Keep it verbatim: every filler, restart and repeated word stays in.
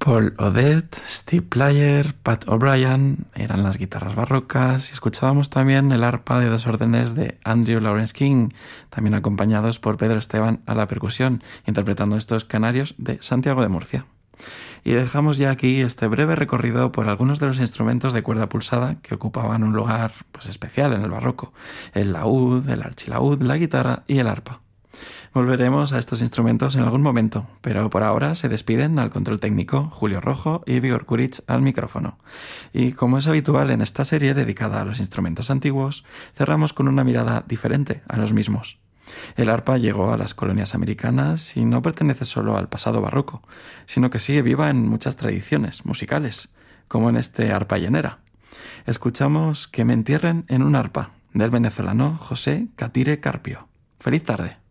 Paul Odette, Steve Player, Pat O'Brien eran las guitarras barrocas y escuchábamos también el arpa de dos órdenes de Andrew Lawrence King, también acompañados por Pedro Esteban a la percusión, interpretando estos canarios de Santiago de Murcia. Y dejamos ya aquí este breve recorrido por algunos de los instrumentos de cuerda pulsada que ocupaban un lugar pues, especial en el barroco: el laúd, el archilaúd, la guitarra y el arpa. Volveremos a estos instrumentos en algún momento, pero por ahora se despiden al control técnico Julio Rojo y Vigor Kuric al micrófono. Y como es habitual en esta serie dedicada a los instrumentos antiguos, cerramos con una mirada diferente a los mismos. El arpa llegó a las colonias americanas y no pertenece solo al pasado barroco, sino que sigue viva en muchas tradiciones musicales, como en este arpa llanera. Escuchamos Que me entierren en un arpa, del venezolano José Catire Carpio. ¡Feliz tarde!